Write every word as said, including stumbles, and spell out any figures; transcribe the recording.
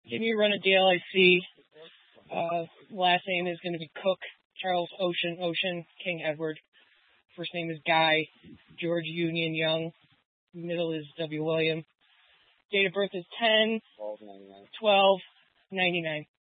Give me a run of D L I C. Uh, last name is going to be Cook, Charles Ocean, Ocean, King Edward. First name is Guy, George Union Young. Middle is W. William. Date of birth is ten twelve ninety-nine.